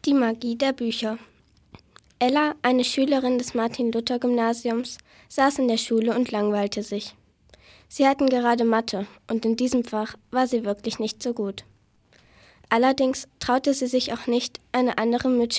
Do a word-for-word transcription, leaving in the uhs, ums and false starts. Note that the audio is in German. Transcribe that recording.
Die Magie der Bücher. Ella, eine Schülerin des Martin-Luther-Gymnasiums, saß in der Schule und langweilte sich. Sie hatten gerade Mathe und in diesem Fach war sie wirklich nicht so gut. Allerdings traute sie sich auch nicht, eine andere Mitschülerin